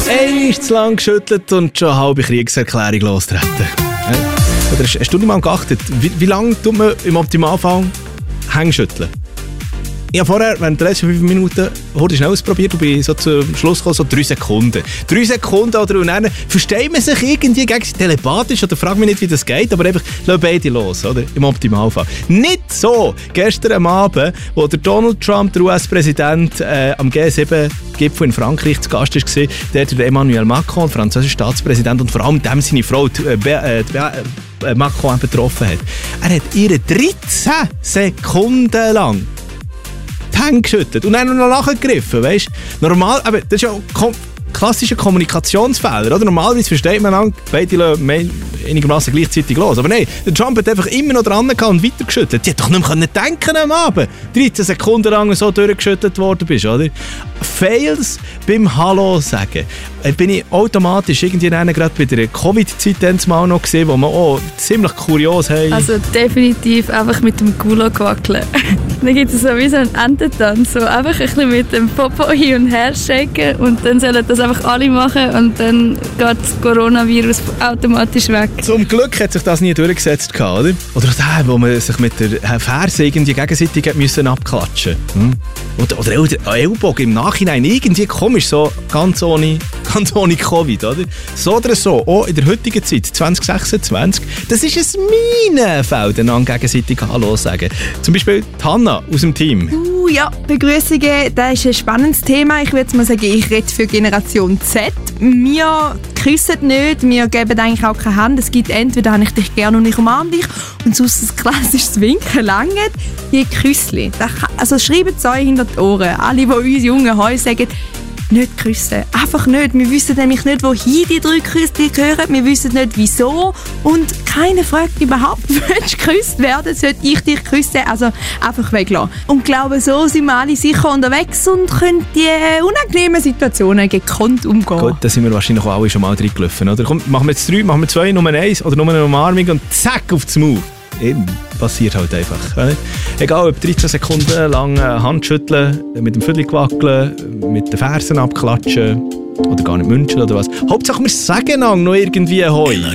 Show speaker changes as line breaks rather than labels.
Einmal zu lang geschüttelt und schon eine halbe Kriegserklärung lostreten. Oder hast du nicht mal geachtet, wie lange tut man im Optimalfall Hängschütteln? Ich habe vorher, während der letzten 5 Minuten, schnell ausprobiert und bin so zum Schluss gekommen, so 3 Sekunden. 3 Sekunden, oder? Und dann versteht man sich irgendwie gegen telepathisch, oder frag mich nicht, wie das geht, aber einfach lassen beide los, oder? Im Optimalfall. Nicht so! Gestern am Abend, wo der Donald Trump, der US-Präsident, am G7-Gipfel in Frankreich zu Gast war, der Emmanuel Macron, der französische Staatspräsident, und vor allem dem seine Frau, Macron getroffen hat. Er hat ihr 13 Sekunden lang die Hände geschüttelt und dann noch nachgegriffen, weißt? Normal, aber das ist ja klassischer Kommunikationsfehler, oder? Normalerweise versteht man beide einigermaßen gleichzeitig los. Aber nein, der Trump hat einfach immer noch dran gehabt und weitergeschüttelt. Die hat doch nicht mehr denken am Abend. 13 Sekunden lang so durchgeschüttelt worden bist, oder? Fails beim Hallo sagen. Bin ich automatisch irgendwie gerade bei der Covid-Zeit mal noch gesehen, wo man auch ziemlich kurios haben.
Also definitiv einfach mit dem Gulag wackeln. Dann gibt es so wie so einen Ententanz, so einfach ein bisschen mit dem Popo hin und her shaken und dann sollen das einfach alle machen und dann geht das Coronavirus automatisch weg.
Zum Glück hat sich das nie durchgesetzt, oder? Oder auch wo man sich mit der Ferse irgendwie gegenseitig müssen abklatschen musste. Oder Ellbogen im Nachhinein irgendwie komisch, so ganz ohne Covid, oder? So oder so, auch in der heutigen Zeit, 2026, das ist ein Minenfeld, einander gegenseitig Hallo sagen. Zum Beispiel die Hanna aus dem Team.
Ja, Begrüßungen, das ist ein spannendes Thema. Ich würde mal sagen, ich rede für Generation Z. Wir küssen nicht, wir geben eigentlich auch keine Hand. Es gibt entweder habe ich dich gerne und ich umarme dich und sonst ein klassisches Winken langt. Die Küssli, also schreibt es euch hinter die Ohren. Alle, die uns Jungen heute sagen, nicht küssen. Einfach nicht. Wir wissen nämlich nicht, wohin die 3 Küsse gehören. Wir wissen nicht, wieso. Und keiner fragt überhaupt, willst du geküsst werden? Sollte ich dich küssen? Also einfach weglassen. Und ich glaube, so sind wir alle sicher unterwegs und können die unangenehmen Situationen gekonnt umgehen. Gut,
da sind wir wahrscheinlich auch alle schon mal reingelaufen, oder? Komm, machen wir jetzt 3, machen wir 2, Nummer 1 oder nur eine Umarmung und zack, auf das Maul. Eben, passiert halt einfach. Egal, ob 13 Sekunden lang Handschütteln, mit dem Viertel wackeln, mit den Fersen abklatschen oder gar nicht münchen oder was. Hauptsache wir sagen noch irgendwie Hoi.